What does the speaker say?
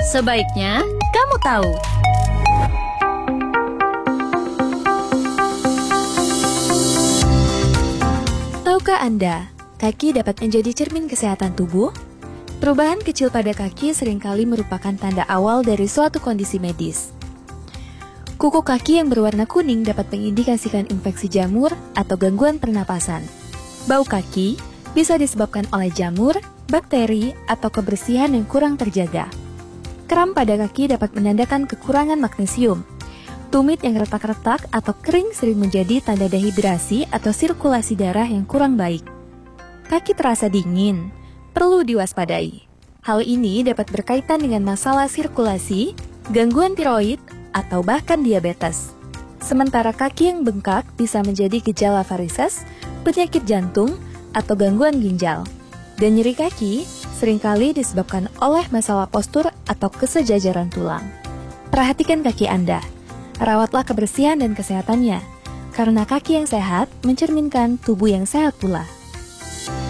Sebaiknya kamu tahu. Tahukah Anda, kaki dapat menjadi cermin kesehatan tubuh? Perubahan kecil pada kaki seringkali merupakan tanda awal dari suatu kondisi medis. Kuku kaki yang berwarna kuning dapat mengindikasikan infeksi jamur atau gangguan pernapasan. Bau kaki bisa disebabkan oleh jamur, bakteri, atau kebersihan yang kurang terjaga. Kram pada kaki dapat menandakan kekurangan magnesium. Tumit yang retak-retak atau kering sering menjadi tanda dehidrasi atau sirkulasi darah yang kurang baik. Kaki terasa dingin, perlu diwaspadai. Hal ini dapat berkaitan dengan masalah sirkulasi, gangguan tiroid, atau bahkan diabetes. Sementara kaki yang bengkak bisa menjadi gejala varises, penyakit jantung, atau gangguan ginjal. Dan nyeri kaki seringkali disebabkan oleh masalah postur atau kesejajaran tulang. Perhatikan kaki Anda. Rawatlah kebersihan dan kesehatannya, karena kaki yang sehat mencerminkan tubuh yang sehat pula.